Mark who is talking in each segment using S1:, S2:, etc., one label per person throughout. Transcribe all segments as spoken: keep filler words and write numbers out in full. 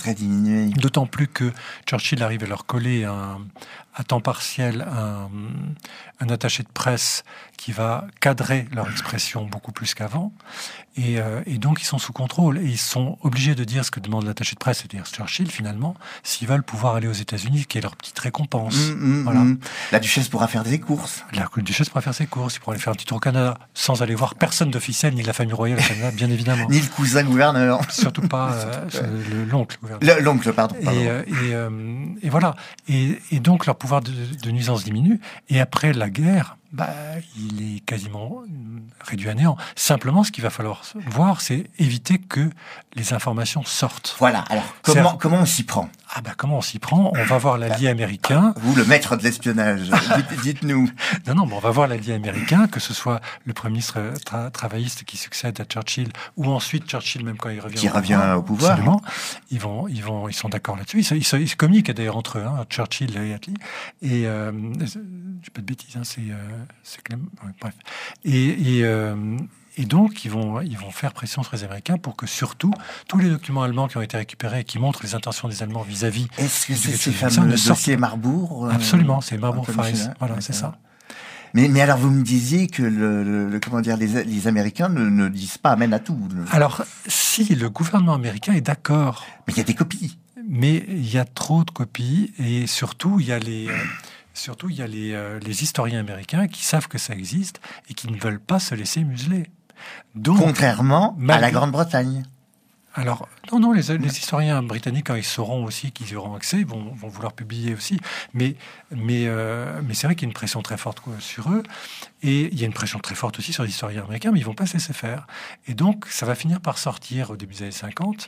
S1: Très diminué.
S2: D'autant plus que Churchill arrive à leur coller un, à temps partiel un, un attaché de presse qui va cadrer leur expression beaucoup plus qu'avant. Et, euh, et donc, ils sont sous contrôle. Et ils sont obligés de dire ce que demande l'attaché de presse, c'est-à-dire Churchill, finalement, s'ils veulent pouvoir aller aux États-Unis, qui est leur petite récompense.
S1: Mmh, mmh,
S2: voilà.
S1: Mmh. La duchesse pourra faire des courses.
S2: La duchesse pourra faire ses courses. Il pourra aller faire un petit tour au Canada, sans aller voir personne d'officiel, ni la famille royale au Canada, bien évidemment.
S1: Ni le cousin gouverneur.
S2: Surtout pas euh, le, l'oncle gouverneur.
S1: Le, l'oncle, pardon. pardon.
S2: Et, euh, et, euh, et voilà. Et, et donc, leur pouvoir de, de nuisance diminue. Et après la guerre, bah, il est quasiment réduit à néant. Simplement, ce qu'il va falloir voir, c'est éviter que les informations sortent.
S1: Voilà. Alors, comment, comment on s'y prend ?
S2: Ah bah comment on s'y prend ? On va voir l'allié américain.
S1: Vous, le maître de l'espionnage, dites, dites-nous.
S2: Non, non, mais on va voir l'allié américain, que ce soit le premier ministre tra- travailliste qui succède à Churchill, ou ensuite Churchill, même quand il revient
S1: qui
S2: au
S1: revient
S2: pouvoir.
S1: au pouvoir.
S2: Absolument. Ils vont, ils vont, ils sont d'accord là-dessus. Ils se, ils se, ils se communiquent d'ailleurs entre eux, hein, Churchill et Attlee. Et euh, j'ai pas de bêtises, hein, c'est, euh, c'est Clem... ouais, bref. Et, et euh, Et donc, ils vont, ils vont faire pression sur les Américains pour que, surtout, tous les documents allemands qui ont été récupérés et qui montrent les intentions des Allemands vis-à-vis...
S1: Est-ce que c'est ces fameux dossiers Marbourg euh,
S2: Absolument, c'est Marbourg Files. Voilà,
S1: d'accord.
S2: c'est ça.
S1: Mais, mais alors, vous me disiez que le, le, le comment dire, les, les Américains ne, ne disent pas amène à tout.
S2: Alors, si le gouvernement américain est d'accord...
S1: Mais il y a des copies.
S2: Mais il y a trop de copies et surtout, il y a les... Euh, Surtout, il y a les, euh, les historiens américains qui savent que ça existe et qui ne veulent pas se laisser museler. Donc,
S1: contrairement
S2: malgré...
S1: à la Grande-Bretagne.
S2: Alors, non, non, les, les historiens britanniques, quand ils sauront aussi qu'ils y auront accès, vont, vont vouloir publier aussi. Mais, mais, euh, mais c'est vrai qu'il y a une pression très forte quoi, sur eux. Et il y a une pression très forte aussi sur les historiens américains, mais ils ne vont pas se laisser faire. Et donc, ça va finir par sortir au début des années cinquante,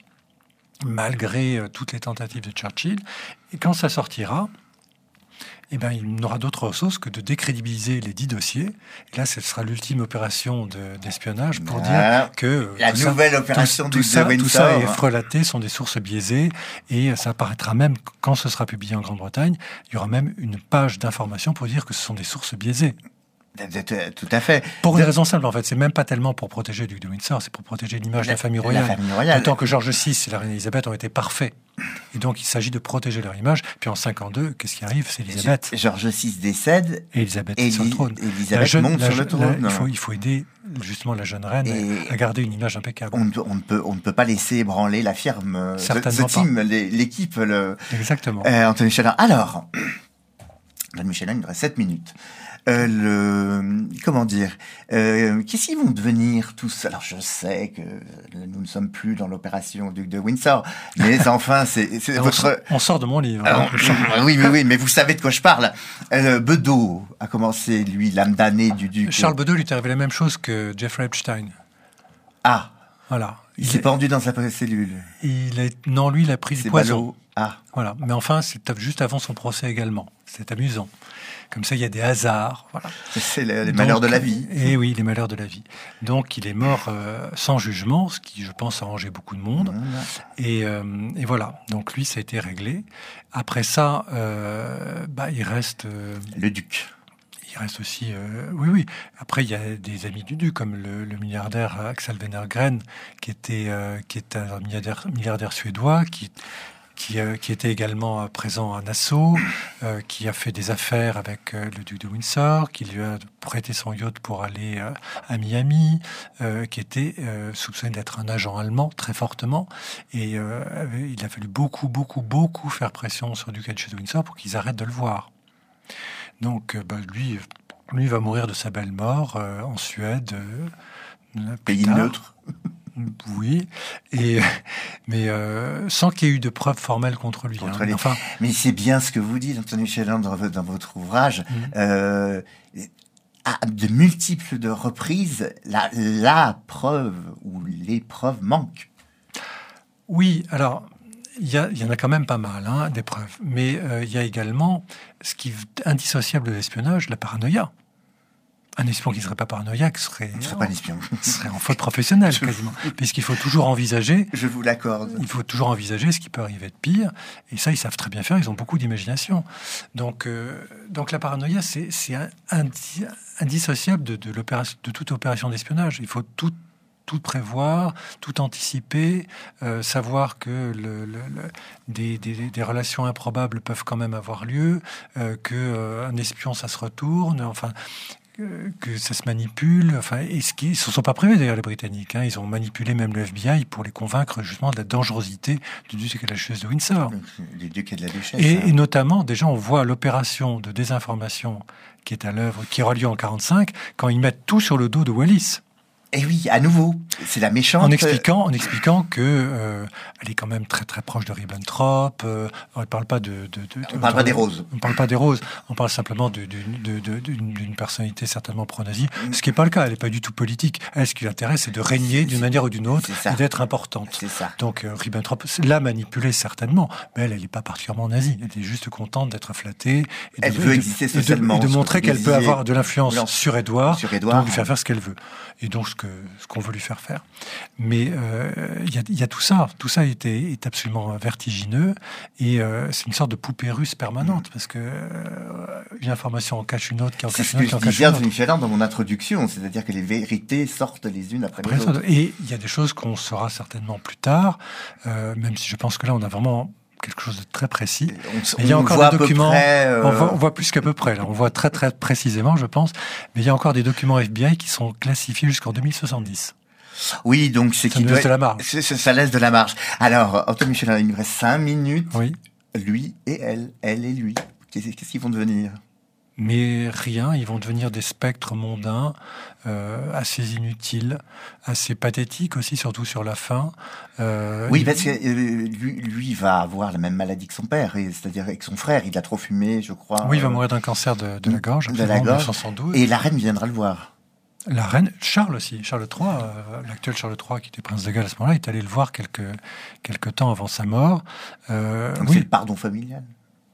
S2: malgré euh, toutes les tentatives de Churchill. Et quand ça sortira... eh ben, il n'aura d'autre ressource que de décrédibiliser les dix dossiers. Et là, ce sera l'ultime opération de, d'espionnage pour
S1: ah,
S2: dire que...
S1: La nouvelle ça, opération
S2: tout,
S1: du
S2: tout ça,
S1: de Windsor.
S2: Tout ça est frelaté, sont des sources biaisées. Et ça apparaîtra même, quand ce sera publié en Grande-Bretagne, il y aura même une page d'information pour dire que ce sont des sources biaisées.
S1: Tout à fait.
S2: Pour des raisons simples, en fait. C'est même pas tellement pour protéger le duc de Windsor, c'est pour protéger l'image
S1: la,
S2: de la famille royale.
S1: La famille royale.
S2: D'autant que George six et la reine Elisabeth ont été parfaits. Et donc, il s'agit de protéger leur image. Puis en cinquante-deux, qu'est-ce qui arrive ? C'est Elisabeth.
S1: George six décède.
S2: Et Elisabeth
S1: est
S2: sur le trône.
S1: Elisabeth jeune, monte
S2: la,
S1: sur le trône.
S2: La, il, faut, il faut aider justement la jeune reine et à garder une image impeccable.
S1: On, on, ne, peut, on ne peut pas laisser ébranler la firme.
S2: Certainement
S1: ce team,
S2: pas.
S1: l'équipe. Le,
S2: Exactement.
S1: Euh, Anthony Michelin. Alors, Anthony Michelin, il nous reste sept minutes. Euh, le comment dire euh, qu'est-ce qu'ils vont devenir tous? Alors je sais que nous ne sommes plus dans l'opération Duc de Windsor, mais enfin c'est, c'est
S2: on
S1: votre
S2: sort, on sort de mon livre.
S1: Alors, oui mais oui mais vous savez de quoi je parle. Euh, Bedeau a commencé lui l'âme damnée du duc.
S2: Charles Bedeau lui est arrivé la même chose que Jeffrey Epstein.
S1: Ah
S2: voilà.
S1: Il, il s'est est... pendu dans sa cellule.
S2: Il a... non lui il a pris du poison.
S1: Ballot. Ah
S2: voilà mais enfin c'est juste avant son procès également. C'est amusant. Comme ça, il y a des hasards. Voilà.
S1: C'est les, les Donc, malheurs de la vie.
S2: Et oui, les malheurs de la vie. Donc, il est mort euh, sans jugement, ce qui, je pense, a arrangé beaucoup de monde. Mmh. Et, euh, et voilà. Donc, lui, ça a été réglé. Après ça, euh, bah, il reste... Euh,
S1: le duc.
S2: Il reste aussi... Euh, oui, oui. Après, il y a des amis du duc, comme le, le milliardaire Axel Wenner-Gren, qui était, euh, qui est un milliardaire, milliardaire suédois, qui... Qui, euh, qui était également euh, présent à Nassau, euh, qui a fait des affaires avec euh, le duc de Windsor, qui lui a prêté son yacht pour aller euh, à Miami, euh, qui était euh, soupçonné d'être un agent allemand très fortement. Et euh, il a fallu beaucoup, beaucoup, beaucoup faire pression sur le duc de Windsor pour qu'ils arrêtent de le voir. Donc, euh, bah, lui, lui va mourir de sa belle mort euh, en Suède. Euh,
S1: Pays neutre.
S2: Oui, et, mais euh, sans qu'il y ait eu de preuves formelles contre lui.
S1: Contre
S2: hein.
S1: les...
S2: enfin,
S1: mais c'est bien ce que vous dites, Anthony Michelin, dans, dans votre ouvrage. Mm-hmm. Euh, à de multiples de reprises, la, la preuve ou les preuves manquent.
S2: Oui, alors, il y, y en a quand même pas mal, hein, des preuves. Mais il euh, y a également ce qui est indissociable de l'espionnage, la paranoïa. Un espion qui ne serait pas paranoïaque serait,
S1: ne serait pas un espion.
S2: serait en faute professionnelle, quasiment. Puisqu'il faut toujours envisager...
S1: Je vous l'accorde.
S2: Il faut toujours envisager ce qui peut arriver de pire. Et ça, ils savent très bien faire. Ils ont beaucoup d'imagination. Donc, euh, donc la paranoïa, c'est, c'est indi- indissociable de, de, l'opération, de toute opération d'espionnage. Il faut tout, tout prévoir, tout anticiper, euh, savoir que le, le, le, des, des, des relations improbables peuvent quand même avoir lieu, euh, que euh, un espion ça se retourne, enfin euh, que ça se manipule. Enfin, et ce qui, ils ne se sont pas privés d'ailleurs les Britanniques. Hein, ils ont manipulé même le F B I pour les convaincre justement de la dangerosité du duc et de la duchesse de Windsor.
S1: Du duc et de la duchesse.
S2: Et,
S1: hein.
S2: et notamment, déjà, on voit l'opération de désinformation qui est à l'œuvre, qui aura lieu en quarante-cinq, quand ils mettent tout sur le dos de Wallis.
S1: Et oui, à nouveau, c'est la méchante.
S2: En expliquant, en expliquant que euh, elle est quand même très très proche de Ribbentrop. Euh, on ne parle pas de, de, de,
S1: on parle
S2: de,
S1: pas des roses.
S2: On parle pas des roses. On parle simplement de, de, de, de, d'une, d'une personnalité certainement pro-nazie. Ce qui n'est pas le cas. Elle n'est pas du tout politique. Elle, ce qui l'intéresse, c'est de régner d'une manière ou d'une autre et d'être importante.
S1: C'est ça.
S2: Donc euh, Ribbentrop l'a manipulée certainement, mais elle, elle n'est pas particulièrement nazie. Elle est juste contente d'être flattée. Et
S1: elle
S2: de,
S1: veut
S2: et
S1: exister
S2: de,
S1: socialement.
S2: Et de, et de montrer qu'elle peut avoir de l'influence
S1: non.
S2: sur Édouard,
S1: sur Édouard,
S2: donc lui faire faire ce qu'elle veut. Et donc ce que ce qu'on veut lui faire faire. Mais il euh, y, a, y a tout ça. Tout ça est, est absolument vertigineux et euh, c'est une sorte de poupée russe permanente parce que euh, une information en cache une autre, qui en cache une autre, qui en cache une autre.
S1: C'est ce que je disais dans mon introduction, c'est-à-dire que les vérités sortent les unes après, après les autres.
S2: Et il y a des choses qu'on saura certainement plus tard, euh, même si je pense que là, on a vraiment quelque chose de très précis.
S1: On,
S2: il y a encore des documents.
S1: Près, euh...
S2: on, voit, on voit plus qu'à peu près. Là, on voit très très précisément, je pense. Mais il y a encore des documents F B I qui sont classifiés jusqu'en deux mille soixante-dix.
S1: Oui, donc c'est
S2: ça qui laisse doit... de la marge.
S1: C'est, ça laisse de la marge. Alors, Antoine Michelin, il nous reste cinq minutes.
S2: Oui.
S1: Lui et elle, elle et lui. Qu'est-ce, qu'est-ce qu'ils vont devenir ?
S2: Mais rien, ils vont devenir des spectres mondains, euh, assez inutiles, assez pathétiques aussi, surtout sur la fin.
S1: Euh, oui, il... parce que euh, lui, lui va avoir la même maladie que son père, et, c'est-à-dire avec son frère, il a trop fumé, je crois.
S2: Oui, il va mourir d'un cancer de, de la gorge,
S1: de la gorge.
S2: mille neuf cent douze.
S1: Et la reine viendra le voir.
S2: La reine, Charles aussi, Charles trois, euh, l'actuel Charles trois, qui était prince de Galles à ce moment-là, est allé le voir quelques, quelques temps avant sa mort.
S1: Euh, Donc oui. C'est le pardon familial.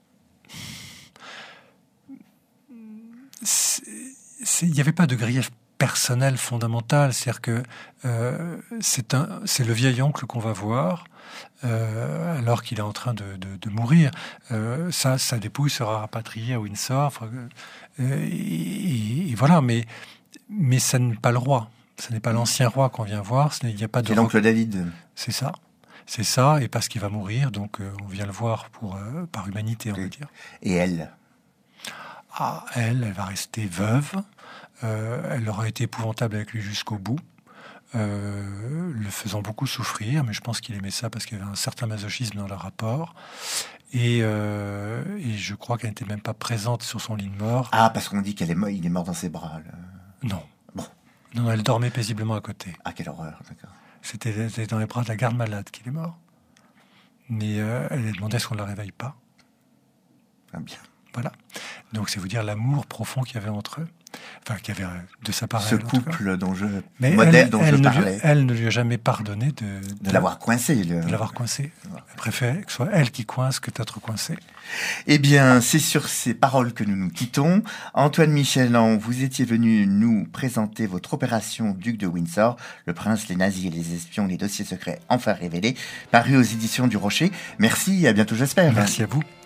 S2: Il n'y avait pas de grief personnel fondamental, c'est-à-dire que euh, c'est, un, c'est le vieil oncle qu'on va voir euh, alors qu'il est en train de, de, de mourir. Euh, sa, sa dépouille sera rapatriée à Windsor, euh, et, et voilà, mais... Mais ça n'est pas le roi. Ce n'est pas l'ancien roi qu'on vient voir. Il n'y a pas de.
S1: C'est l'oncle David.
S2: C'est ça. C'est ça. Et parce qu'il va mourir, donc euh, on vient le voir pour, euh, par humanité, on
S1: oui.
S2: va dire.
S1: Et elle
S2: Ah, elle, elle va rester veuve. Euh, elle aura été épouvantable avec lui jusqu'au bout, euh, le faisant beaucoup souffrir. Mais je pense qu'il aimait ça parce qu'il y avait un certain masochisme dans leur rapport. Et, euh, et je crois qu'elle n'était même pas présente sur son lit de mort.
S1: Ah, parce qu'on dit qu'il est mort, il est mort dans ses bras. Là.
S2: Non.
S1: Bon.
S2: Non, elle dormait paisiblement à côté.
S1: Ah, quelle horreur, d'accord.
S2: C'était, c'était dans les bras de la garde malade qu'il est mort. Mais euh, elle a demandé à ce qu'on ne la réveille pas.
S1: Ah, bien.
S2: Voilà. Donc, c'est vous dire l'amour profond qu'il y avait entre eux. Enfin, qu'il y avait de sa part.
S1: Ce couple dont je,
S2: Mais
S1: modèle
S2: elle,
S1: dont
S2: elle
S1: je
S2: ne
S1: parlais.
S2: Lui, elle ne lui a jamais pardonné de... De,
S1: de l'avoir coincé. Le...
S2: De l'avoir coincé. Elle préférait que ce soit elle qui coince que d'être coincé.
S1: Eh bien, c'est sur ces paroles que nous nous quittons. Antoine Michelin, vous étiez venu nous présenter votre opération Duc de Windsor, le prince, les nazis et les espions, les dossiers secrets enfin révélés, paru aux éditions du Rocher. Merci et à bientôt, j'espère.
S2: Merci à vous.